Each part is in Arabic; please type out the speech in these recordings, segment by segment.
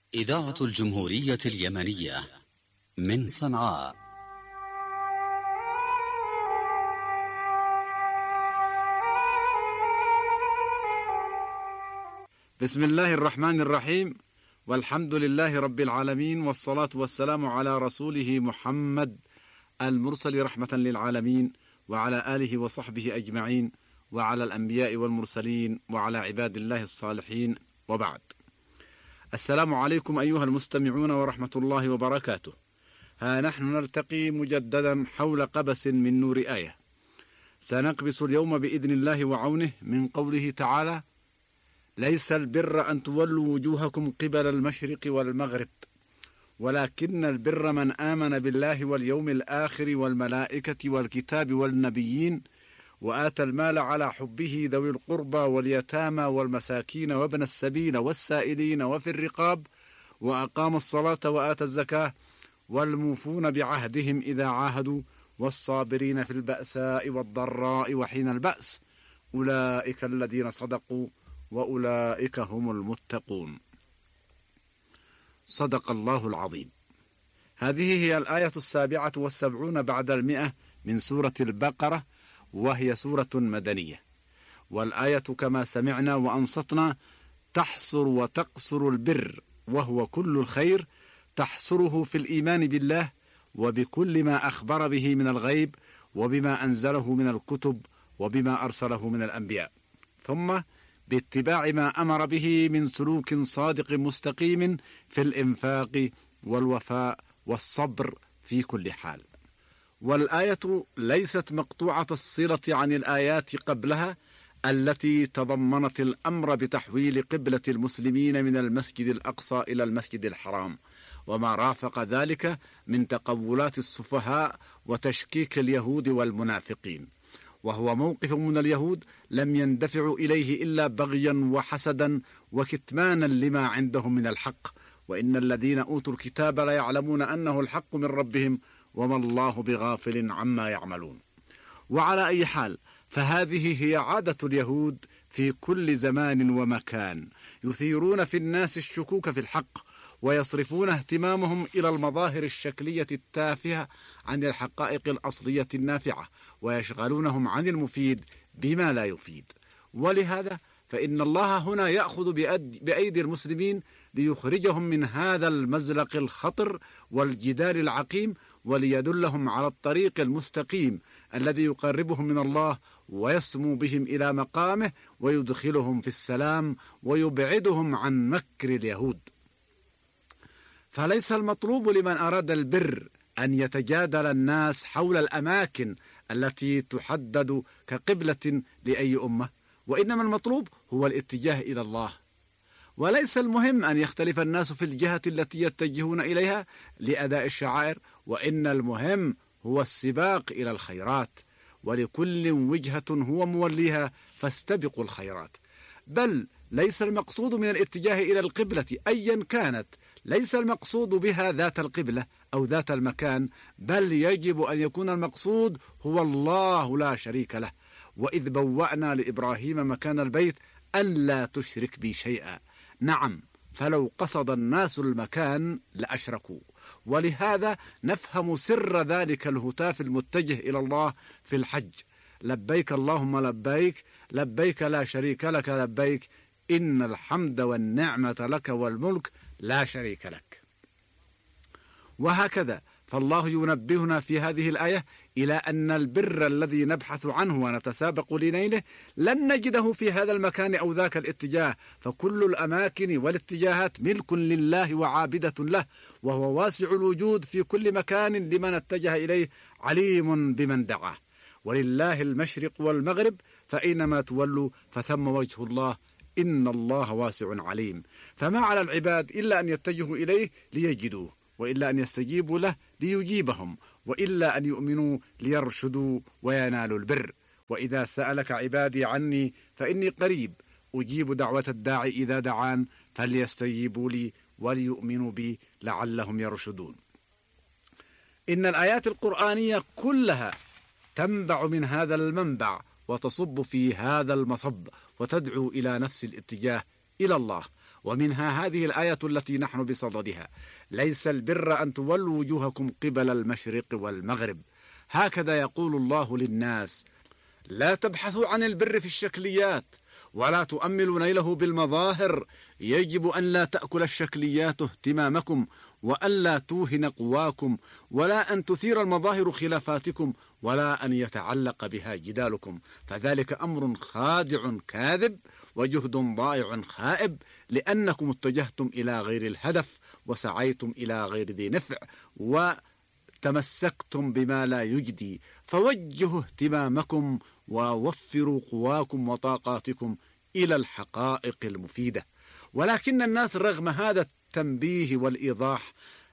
إذاعة الجمهورية اليمنية من صنعاء. بسم الله الرحمن الرحيم، والحمد لله رب العالمين، والصلاة والسلام على رسوله محمد المرسل رحمة للعالمين، وعلى آله وصحبه أجمعين، وعلى الأنبياء والمرسلين، وعلى عباد الله الصالحين، وبعد. السلام عليكم أيها المستمعون ورحمة الله وبركاته. ها نحن نلتقي مجددا حول قبس من نور آية. سنقبس اليوم بإذن الله وعونه من قوله تعالى: ليس البر أن تولوا وجوهكم قبل المشرق والمغرب، ولكن البر من آمن بالله واليوم الآخر والملائكة والكتاب والنبيين، وآتى المال على حبه ذوي القربى واليتامى والمساكين وابن السبيل والسائلين وفي الرقاب، وأقام الصلاة وآتى الزكاة، والموفون بعهدهم إذا عاهدوا، والصابرين في البأساء والضراء وحين البأس، أولئك الذين صدقوا وأولئك هم المتقون. صدق الله العظيم. هذه هي الآية 77 بعد 100 من سورة البقرة، وهي سورة مدنية. والآية كما سمعنا وأنصتنا تحصر وتقصر البر، وهو كل الخير، تحصره في الإيمان بالله وبكل ما أخبر به من الغيب، وبما أنزله من الكتب، وبما أرسله من الأنبياء، ثم باتباع ما أمر به من سلوك صادق مستقيم في الإنفاق والوفاء والصبر في كل حال. والآية ليست مقطوعة الصلة عن الآيات قبلها التي تضمنت الأمر بتحويل قبلة المسلمين من المسجد الأقصى إلى المسجد الحرام، وما رافق ذلك من تقولات السفهاء وتشكيك اليهود والمنافقين، وهو موقف من اليهود لم يندفعوا إليه إلا بغيا وحسدا وكتمانا لما عندهم من الحق، وإن الذين أوتوا الكتاب لا يعلمون أنه الحق من ربهم وما الله بغافل عما يعملون. وعلى أي حال، فهذه هي عادة اليهود في كل زمان ومكان، يثيرون في الناس الشكوك في الحق، ويصرفون اهتمامهم إلى المظاهر الشكلية التافهة عن الحقائق الأصلية النافعة، ويشغلونهم عن المفيد بما لا يفيد. ولهذا فإن الله هنا يأخذ بأيدي المسلمين ليخرجهم من هذا المزلق الخطر والجدال العقيم، وليدلهم على الطريق المستقيم الذي يقربهم من الله ويسمو بهم إلى مقامه، ويدخلهم في السلام ويبعدهم عن مكر اليهود. فليس المطلوب لمن أراد البر أن يتجادل الناس حول الأماكن التي تحدد كقبلة لأي أمة، وإنما المطلوب هو الاتجاه إلى الله. وليس المهم أن يختلف الناس في الجهة التي يتجهون إليها لأداء الشعائر، وإن المهم هو السباق إلى الخيرات، ولكل وجهة هو موليها، فاستبقوا الخيرات. بل ليس المقصود من الاتجاه إلى القبلة أيا كانت، ليس المقصود بها ذات القبلة أو ذات المكان، بل يجب أن يكون المقصود هو الله لا شريك له. وإذ بوأنا لإبراهيم مكان البيت ألا تشرك بي شيئا. نعم، فلو قصد الناس المكان لأشركوا. ولهذا نفهم سر ذلك الهتاف المتجه إلى الله في الحج: لبيك اللهم لبيك، لبيك لا شريك لك لبيك، إن الحمد والنعمة لك والملك لا شريك لك. وهكذا فالله ينبهنا في هذه الآية إلى أن البر الذي نبحث عنه ونتسابق لنيله لن نجده في هذا المكان أو ذاك الاتجاه، فكل الأماكن والاتجاهات ملك لله وعابدة له، وهو واسع الوجود في كل مكان لمن اتجه إليه، عليم بمن دعاه. ولله المشرق والمغرب، فأينما تولوا فثم وجه الله، إن الله واسع عليم. فما على العباد إلا أن يتجهوا إليه ليجدوه، وإلا أن يستجيبوا له ليجيبهم، وإلا أن يؤمنوا ليرشدوا وينالوا البر. وإذا سألك عبادي عني فإني قريب أجيب دعوة الداعي إذا دعان، فليستجيبوا لي وليؤمنوا بي لعلهم يرشدون. إن الآيات القرآنية كلها تنبع من هذا المنبع وتصب في هذا المصب، وتدعو إلى نفس الاتجاه إلى الله. ومنها هذه الآية التي نحن بصددها: ليس البر أن تولوا وجوهكم قبل المشرق والمغرب. هكذا يقول الله للناس: لا تبحثوا عن البر في الشكليات، ولا تؤملوا نيله بالمظاهر. يجب أن لا تأكل الشكليات اهتمامكم، وأن لا توهن قواكم، ولا أن تثير المظاهر خلافاتكم، ولا أن يتعلق بها جدالكم، فذلك أمر خادع كاذب وجهد ضائع خائب، لأنكم اتجهتم إلى غير الهدف، وسعيتم إلى غير ذي نفع، وتمسكتم بما لا يجدي. فوجهوا اهتمامكم ووفروا قواكم وطاقاتكم إلى الحقائق المفيدة. ولكن الناس رغم هذا التنبيه والإيضاح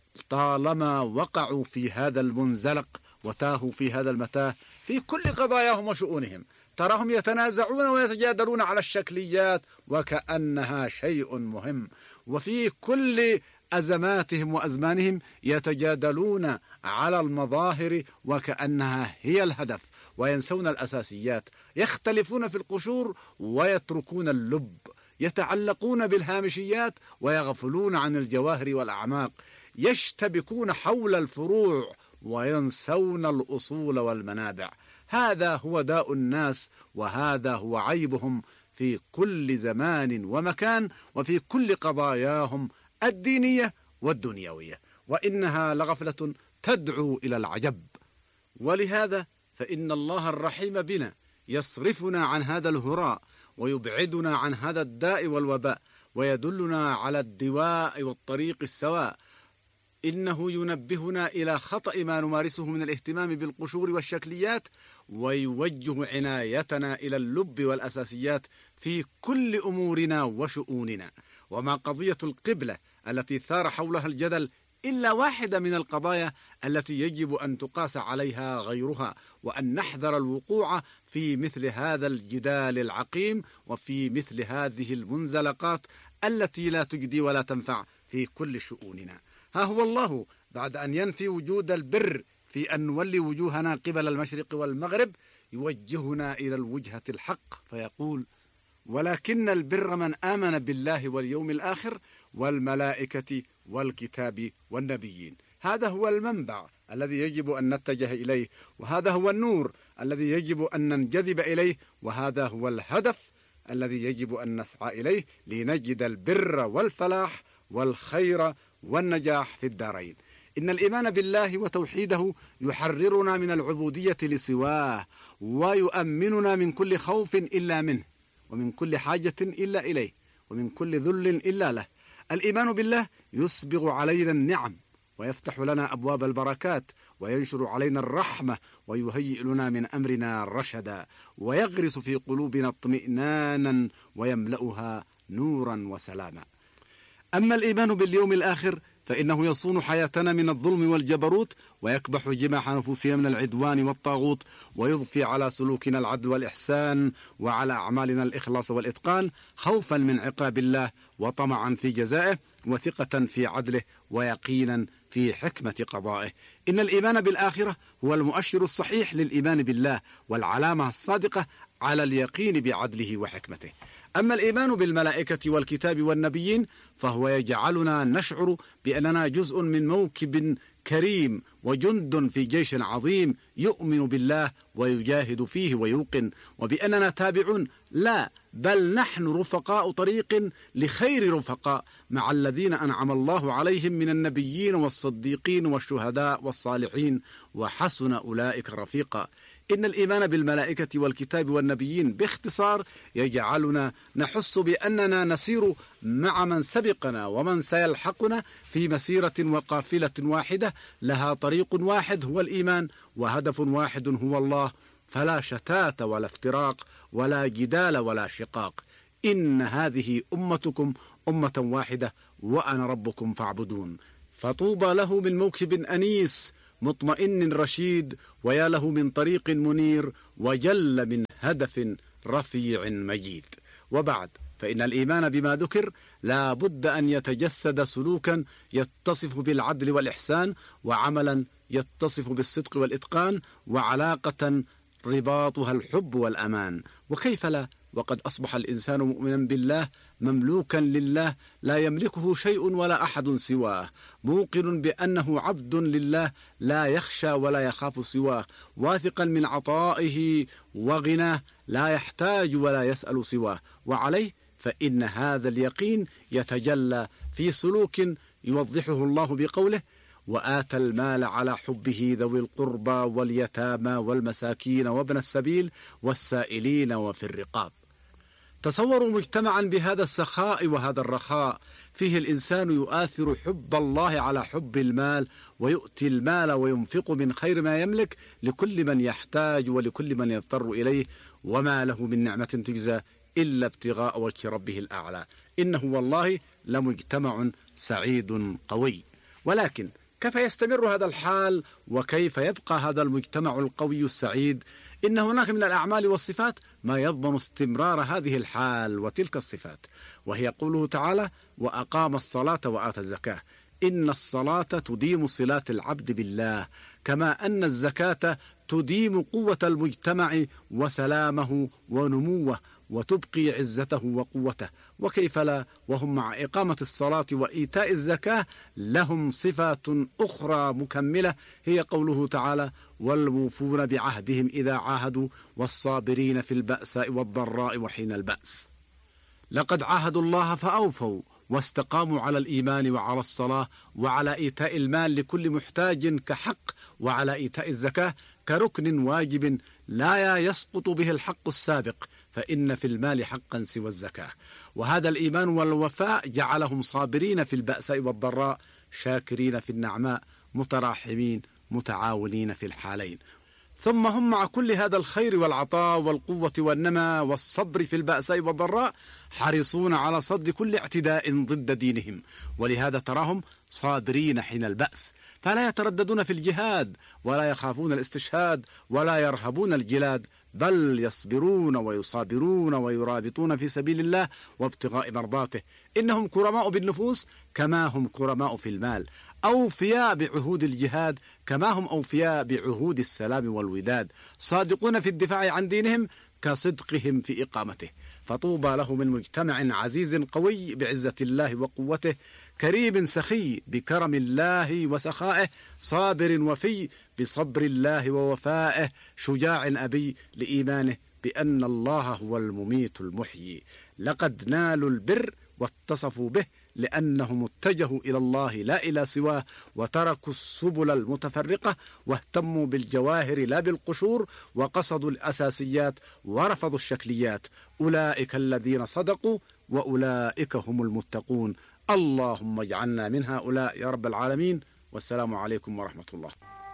طالما وقعوا في هذا المنزلق وتاهوا في هذا المتاه في كل قضاياهم وشؤونهم، تراهم يتنازعون ويتجادلون على الشكليات وكأنها شيء مهم، وفي كل أزماتهم وأزمانهم يتجادلون على المظاهر وكأنها هي الهدف، وينسون الأساسيات. يختلفون في القشور ويتركون اللب، يتعلقون بالهامشيات ويغفلون عن الجواهر والأعماق، يشتبكون حول الفروع وينسون الأصول والمنابع. هذا هو داء الناس، وهذا هو عيبهم في كل زمان ومكان، وفي كل قضاياهم الدينية والدنيوية، وإنها لغفلة تدعو إلى العجب. ولهذا فإن الله الرحيم بنا يصرفنا عن هذا الهراء، ويبعدنا عن هذا الداء والوباء، ويدلنا على الدواء والطريق السواء. إنه ينبهنا إلى خطأ ما نمارسه من الاهتمام بالقشور والشكليات، ويوجه عنايتنا إلى اللب والأساسيات في كل أمورنا وشؤوننا. وما قضية القبلة التي ثار حولها الجدل إلا واحدة من القضايا التي يجب أن تقاس عليها غيرها، وأن نحذر الوقوع في مثل هذا الجدال العقيم وفي مثل هذه المنزلقات التي لا تجدي ولا تنفع في كل شؤوننا. ها هو الله بعد أن ينفي وجود البر في أن نولي وجوهنا قبل المشرق والمغرب يوجهنا إلى الوجهة الحق، فيقول: ولكن البر من آمن بالله واليوم الآخر والملائكة والكتاب والنبيين. هذا هو المنبع الذي يجب أن نتجه إليه، وهذا هو النور الذي يجب أن ننجذب إليه، وهذا هو الهدف الذي يجب أن نسعى إليه لنجد البر والفلاح والخير والنجاح في الدارين. إن الإيمان بالله وتوحيده يحررنا من العبودية لسواه، ويؤمننا من كل خوف إلا منه، ومن كل حاجة إلا إليه، ومن كل ذل إلا له. الإيمان بالله يسبغ علينا النعم، ويفتح لنا أبواب البركات، وينشر علينا الرحمة، ويهيئ لنا من أمرنا رشدا، ويغرس في قلوبنا اطمئنانا، ويملأها نورا وسلاما. أما الإيمان باليوم الآخر فإنه يصون حياتنا من الظلم والجبروت، ويكبح جماح نفوسنا من العدوان والطاغوت، ويضفي على سلوكنا العدل والإحسان، وعلى أعمالنا الإخلاص والإتقان، خوفا من عقاب الله، وطمعا في جزائه، وثقة في عدله، ويقينا في حكمة قضائه. إن الإيمان بالآخرة هو المؤشر الصحيح للإيمان بالله، والعلامة الصادقة على اليقين بعدله وحكمته. أما الإيمان بالملائكة والكتاب والنبيين فهو يجعلنا نشعر بأننا جزء من موكب كريم وجند في جيش عظيم يؤمن بالله ويجاهد فيه ويوقن، وبأننا تابعون، لا بل نحن رفقاء طريق لخير رفقاء مع الذين أنعم الله عليهم من النبيين والصديقين والشهداء والصالحين، وحسن أولئك رفيقا. إن الإيمان بالملائكة والكتاب والنبيين باختصار يجعلنا نحس بأننا نسير مع من سبقنا ومن سيلحقنا في مسيرة وقافلة واحدة، لها طريق واحد هو الإيمان، وهدف واحد هو الله، فلا شتات ولا افتراق ولا جدال ولا شقاق. إن هذه أمتكم أمة واحدة وأنا ربكم فاعبدون. فطوبى له من موكب أنيس مطمئن رشيد، ويا له من طريق منير، وجل من هدف رفيع مجيد. وبعد، فإن الإيمان بما ذكر لا بد أن يتجسد سلوكا يتصف بالعدل والإحسان، وعملا يتصف بالصدق والإتقان، وعلاقة رباطها الحب والأمان. وكيف لا، وقد أصبح الإنسان مؤمنا بالله مملوكا لله لا يملكه شيء ولا أحد سواه، موقن بأنه عبد لله لا يخشى ولا يخاف سواه، واثقا من عطائه وغناه لا يحتاج ولا يسأل سواه. وعليه فإن هذا اليقين يتجلى في سلوك يوضحه الله بقوله: وآتى المال على حبه ذوي القربى واليتامى والمساكين وابن السبيل والسائلين وفي الرقاب. تصوروا مجتمعا بهذا السخاء وهذا الرخاء، فيه الإنسان يؤثر حب الله على حب المال، ويؤتي المال وينفق من خير ما يملك لكل من يحتاج ولكل من يضطر إليه، وما له من نعمة تجزى إلا ابتغاء وجه ربه الأعلى. إنه والله لمجتمع سعيد قوي. ولكن كيف يستمر هذا الحال وكيف يبقى هذا المجتمع القوي السعيد؟ إن هناك من الأعمال والصفات ما يضمن استمرار هذه الحال وتلك الصفات، وهي قوله تعالى: وأقام الصلاة وآتى الزكاة. إن الصلاة تديم صلات العبد بالله، كما أن الزكاة تديم قوة المجتمع وسلامه ونموه وتبقي عزته وقوته. وكيف لا وهم مع إقامة الصلاة وإيتاء الزكاة لهم صفات أخرى مكملة، هي قوله تعالى: والموفون بعهدهم إذا عاهدوا والصابرين في البأساء والضراء وحين البأس. لقد عاهدوا الله فأوفوا واستقاموا على الإيمان وعلى الصلاة وعلى إيتاء المال لكل محتاج كحق، وعلى إيتاء الزكاة كركن واجب لا يسقط به الحق السابق، فإن في المال حقا سوى الزكاة. وهذا الإيمان والوفاء جعلهم صابرين في البأساء والضراء، شاكرين في النعماء، متراحمين متعاونين في الحالين. ثم هم مع كل هذا الخير والعطاء والقوة والنمى والصبر في البأساء والضراء حريصون على صد كل اعتداء ضد دينهم، ولهذا تراهم صابرين حين البأس، فلا يترددون في الجهاد ولا يخافون الاستشهاد ولا يرهبون الجلاد، بل يصبرون ويصابرون ويرابطون في سبيل الله وابتغاء مرضاته. إنهم كرماء بالنفوس كما هم كرماء في المال، أوفياء بعهود الجهاد كما هم أوفياء بعهود السلام والوداد، صادقون في الدفاع عن دينهم كصدقهم في إقامته. فطوبى له من مجتمع عزيز قوي بعزة الله وقوته، كريم سخي بكرم الله وسخائه، صابر وفي بصبر الله ووفائه، شجاع أبي لإيمانه بأن الله هو المميت المحيي. لقد نالوا البر واتصفوا به لأنهم اتجهوا إلى الله لا إلى سواه، وتركوا السبل المتفرقة واهتموا بالجواهر لا بالقشور، وقصدوا الأساسيات ورفضوا الشكليات. أولئك الذين صدقوا وأولئك هم المتقون. اللهم اجعلنا من هؤلاء يا رب العالمين. والسلام عليكم ورحمة الله.